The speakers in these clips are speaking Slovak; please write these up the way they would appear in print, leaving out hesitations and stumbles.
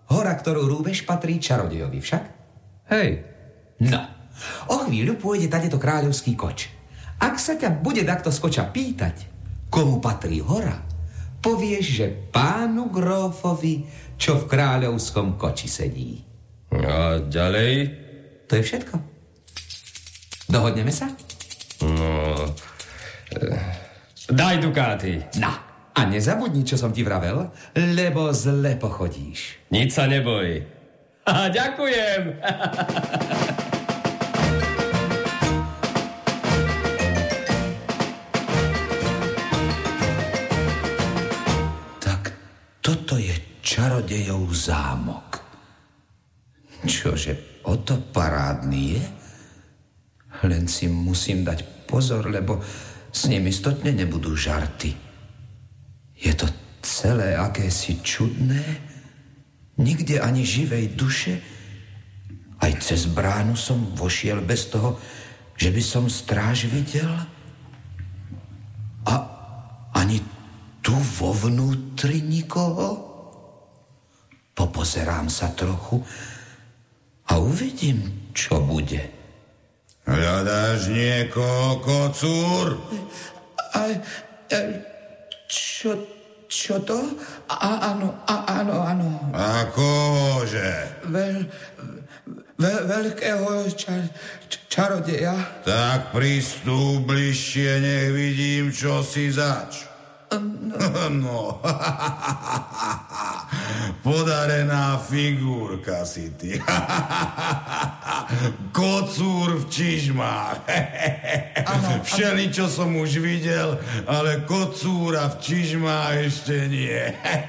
Hora, ktorú rúbeš, patrí čarodejovi však? Hej. No, o chvíľu pôjde tadeto kráľovský koč. Ak sa ťa bude takto z koča pýtať, komu patrí hora, povieš, že pánu grófovi, čo v kráľovskom koči sedí. A ďalej? To je všetko. Dohodneme sa? No... Daj dukáty. No, a nezabudni, čo som ti vravel, lebo zle pochodíš. Nič sa neboj. Ďakujem. Tak toto je čarodejov zámok. Čože, o to parádny je? Len si musím dať pozor, lebo s ním istotne nebudú žarty. Je to celé akési čudné, nikde ani živej duše. Aj cez bránu som vošiel bez toho, že by som stráž videl. A ani tu vo vnútri nikoho. Popozerám sa trochu a uvidím, čo bude. Hľadáš niekoho, kocúr? Čo to? Áno. A kohože? Veľkého čarodeja. Tak pristúp bližšie, nech vidím, čo si zač. No. Podarená figurka si ty. Kocúr v čižmách. Všeli, čo som už videl, ale kocúra v čižmách ešte nie.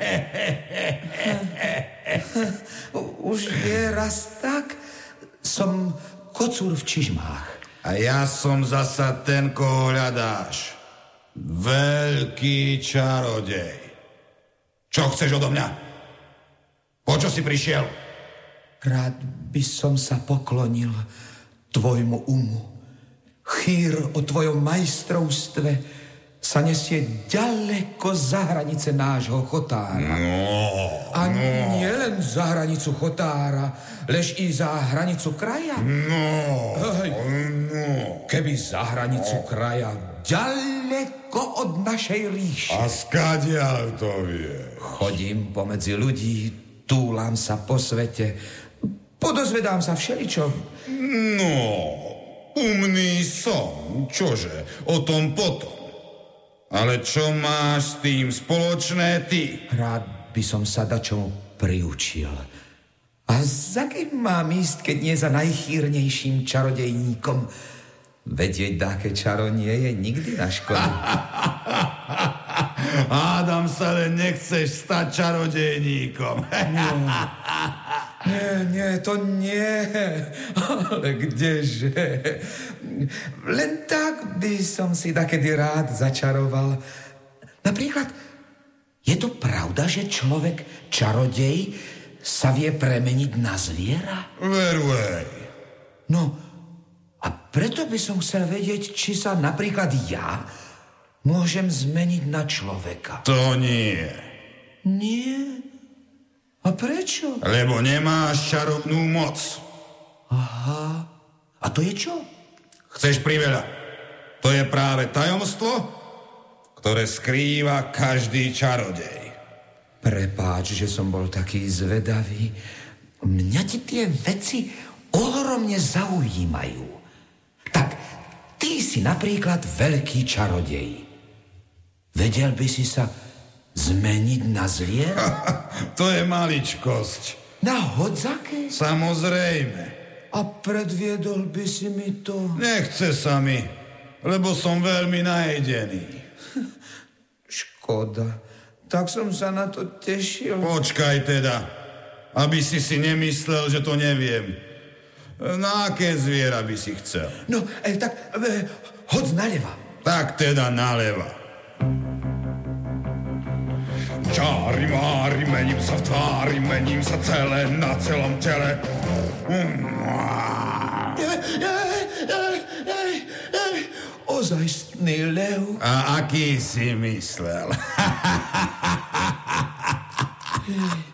Už je raz tak, som kocúr v čižmách. A ja som zasa ten, koho hľadáš. Veľký čarodej. Čo chceš odo mňa? Po čo si prišiel? Rád by som sa poklonil tvojmu umu. Chýr o tvojom majstrovstve sa nesie ďaleko za hranice nášho chotára. A nie len za hranicu chotára, lež i za hranicu kraja. Keby za hranicu kraja, ďaleko od našej ríše. A skadiaľ to vie? Chodím pomedzi ľudí, túlam sa po svete, podozvedám sa všeličo. No, umný som, čože, o tom potom. Ale čo máš s tým spoločné ty? Rád by som sa dačomu priučil. A za kým mám ísť, keď nie za najchýrnejším čarodejníkom? Vedieť, dáke čaro nie je nikdy na škodu. Hádam sa, len nechceš stať čarodejníkom. Nie, to nie. Ale kdeže? Len tak by som si takedy rád začaroval. Napríklad, je to pravda, že človek čarodej sa vie premeniť na zviera? Veruj. No, a preto by som chcel vedieť, či sa napríklad ja môžem zmeniť na človeka. To nie. Nie? A prečo? Lebo nemáš čarovnú moc. Aha. A to je čo? Chceš priveľa. To je práve tajomstvo, ktoré skrýva každý čarodej. Prepáč, že som bol taký zvedavý. Mňa ti tie veci ohromne zaujímajú. Tak, ty si napríklad veľký čarodej. Vedel by si sa zmeniť na zviera? To je maličkosť. Na hodzake? Samozrejme. A predviedol by si mi to? Nechce sa mi, lebo som veľmi najedený. Škoda. Tak som sa na to tešil. Počkaj teda, aby si nemyslel, že to neviem. Na aké zviera by si chcel? No, tak hodz naľava. Tak teda naľava. Čári mári, mením sa v tvári, mením sa celé na celom tele. Ozajstný lev. A aký si myslel?